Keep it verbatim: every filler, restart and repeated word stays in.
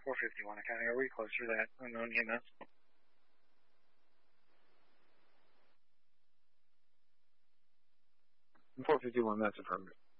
four fifty-one, Accounting. Are we closer to that unknown E M S? four fifty-one, that's affirmative.